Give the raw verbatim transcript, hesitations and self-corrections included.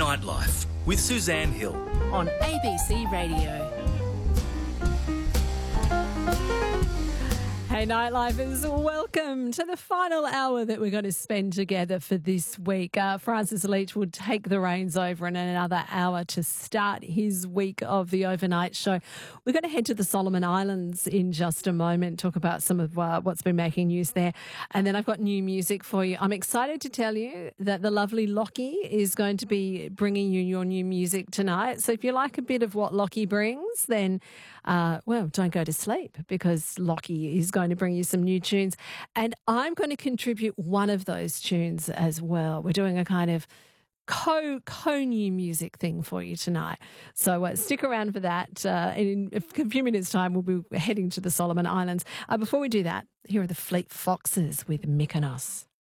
Nightlife with Suzanne Hill on A B C Radio. Hey Nightlifers, welcome to the final hour that we're going to spend together for this week. Uh, Francis Leach will take the reins over in another hour to start his week of the overnight show. We're going to head to the Solomon Islands in just a moment, talk about some of uh, what's been making news there. And then I've got new music for you. I'm excited to tell you that the lovely Lockie is going to be bringing you your new music tonight. So if you like a bit of what Lockie brings, then, uh, well, don't go to sleep because Lockie is going to bring you some new tunes, and I'm going to contribute one of those tunes as well. We're doing a kind of co co new music thing for you tonight, so uh, stick around for that. Uh, in a few minutes' time, we'll be heading to the Solomon Islands. Uh, before we do that, here are the Fleet Foxes with Mykonos.